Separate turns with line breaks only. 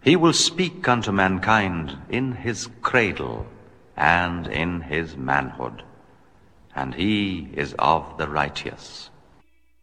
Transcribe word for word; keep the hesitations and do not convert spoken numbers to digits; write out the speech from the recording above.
He will speak unto mankind in his cradle and in his manhood, and he is of the righteous.